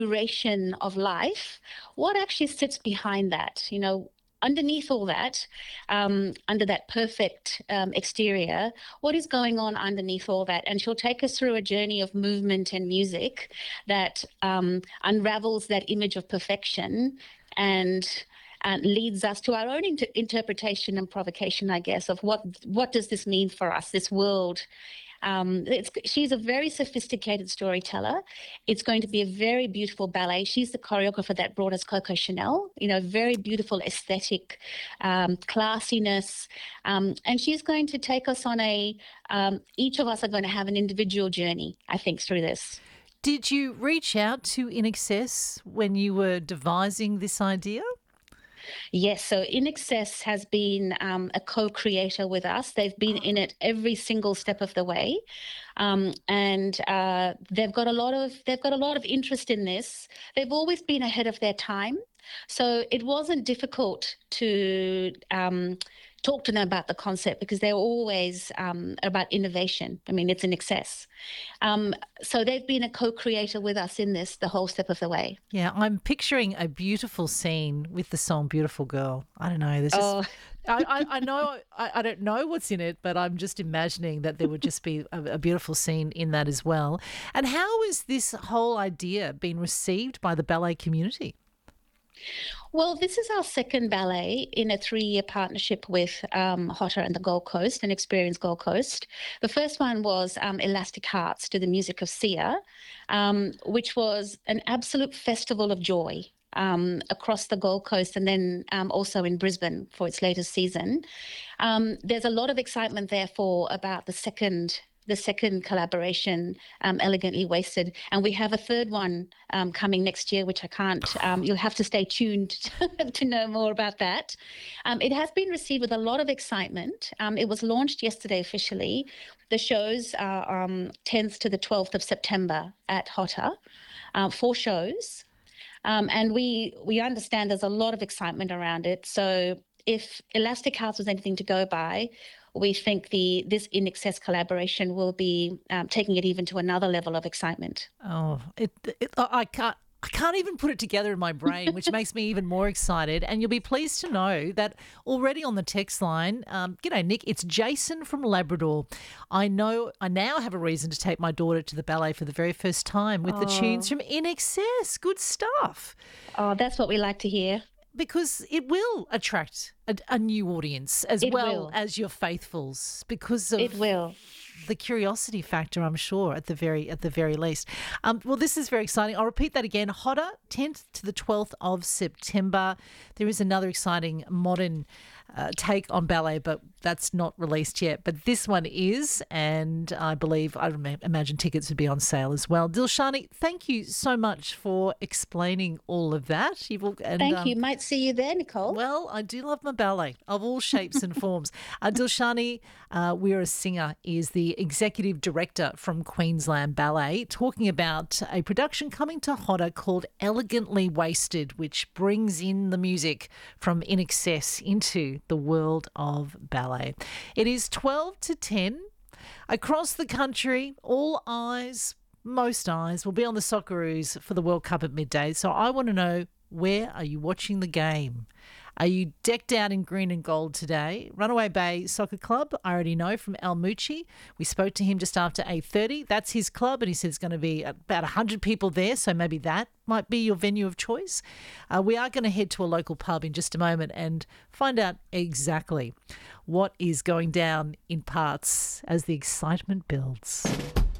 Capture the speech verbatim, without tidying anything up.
duration of life, what actually sits behind that? You know, underneath all that, um, under that perfect um, exterior, what is going on underneath all that? And she'll take us through a journey of movement and music that um, unravels that image of perfection and uh, leads us to our own inter- interpretation and provocation, I guess, of what what does this mean for us, this world. Um, it's, she's a very sophisticated storyteller. It's going to be a very beautiful ballet. She's the choreographer that brought us Coco Chanel, you know, very beautiful aesthetic, um, classiness. Um, and she's going to take us on a, um, each of us are going to have an individual journey, I think, through this. Did you reach out to In Excess when you were devising this idea? Yes, so In Excess has been um, a co-creator with us. They've been in it every single step of the way, um, and uh, they've got a lot of they've got a lot of interest in this. They've always been ahead of their time, so it wasn't difficult to um, talk to them about the concept because they're always um, about innovation. I mean, it's In Excess. Um, so they've been a co-creator with us in this the whole step of the way. Yeah, I'm picturing a beautiful scene with the song "Beautiful Girl." I don't know. There's just, Oh, I, I, I know, I, I don't know what's in it, but I'm just imagining that there would just be a, a beautiful scene in that as well. And how has this whole idea been received by the ballet community? well, this is our second ballet in a three year partnership with um, Hotter and the Gold Coast and Experience Gold Coast. The first one was um, Elastic Hearts to the music of Sia, um, which was an absolute festival of joy. Um, across the Gold Coast and then um, also in Brisbane for its latest season. Um, there's a lot of excitement, therefore, about the second the second collaboration, um, Elegantly Wasted. And we have a third one um, coming next year, which I can't, um, you'll have to stay tuned to know more about that. Um, it has been received with a lot of excitement. Um, it was launched yesterday officially. The shows are um, tenth to the twelfth of September at Hotter, uh, four shows. Um, and we we understand there's a lot of excitement around it. So if Elastic House was anything to go by, we think the this In Excess collaboration will be um, taking it even to another level of excitement. Oh, it, it I can't. I can't even put it together in my brain, which makes me even more excited. And you'll be pleased to know that already on the text line, um, g'day, Nick, it's Jason from Labrador. I know I now have a reason to take my daughter to the ballet for the very first time with the tunes Oh, from In Excess. Good stuff. oh, that's what we like to hear. Because it will attract a, a new audience as It well will. as your faithfuls because It of will. the curiosity factor, I'm sure, at the very at the very least. Um, well, this is very exciting. I'll repeat that again. Hotter, tenth to the twelfth of September. There is another exciting modern uh, take on ballet, but that's not released yet. But this one is, and I believe, I rem- imagine tickets would be on sale as well. Dilshani, thank you so much for explaining all of that. You've all, and Thank um, you. Might see you there, Nicole. well, I do love my ballet of all shapes and forms. Uh, Dilshani, uh, we're a singer, is the executive director from Queensland Ballet, talking about a production coming to Hodder called Elegantly Wasted, which brings in the music from In Excess into the world of ballet. It is twelve to ten. Across the country, all eyes, most eyes, will be on the Socceroos for the World Cup at midday. So I want to know, where are you watching the game? Are you decked out in green and gold today? Runaway Bay Soccer Club, I already know from Al Mucci. We spoke to him just after eight thirty. That's his club, and he said it's going to be about one hundred people there, so maybe that might be your venue of choice. Uh, we are going to head to a local pub in just a moment and find out exactly what is going down in parts as the excitement builds.